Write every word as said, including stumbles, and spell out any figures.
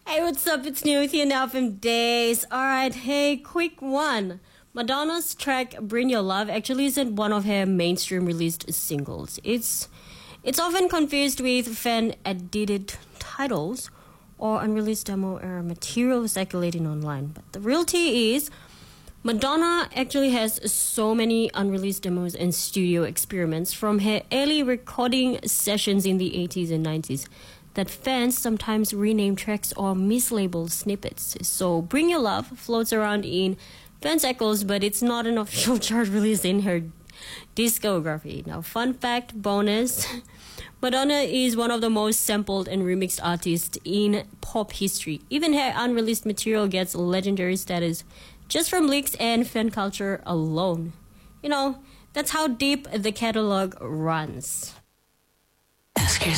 Hey, what's up? It's New here now from Days. Alright, hey, quick one. Madonna's track Bring Your Love actually isn't one of her mainstream released singles. It's it's often confused with fan-edited titles or unreleased demo era material circulating online. But the real tea is Madonna actually has so many unreleased demos and studio experiments from her early recording sessions in the eighties and nineties that fans sometimes rename tracks or mislabel snippets. So Bring Your Love floats around in fan circles, but it's not an official chart release in her discography. Now, fun fact, bonus, Madonna is one of the most sampled and remixed artists in pop history. Even her unreleased material gets legendary status just from leaks and fan culture alone. You know, that's how deep the catalog runs.